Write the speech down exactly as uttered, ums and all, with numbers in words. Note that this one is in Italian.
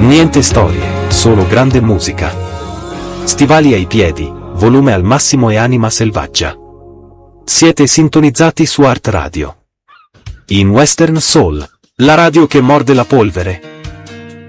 Niente storie, solo grande musica. Stivali ai piedi, volume al massimo e anima selvaggia. Siete sintonizzati su Art Radio. In Western Soul, la radio che morde la polvere.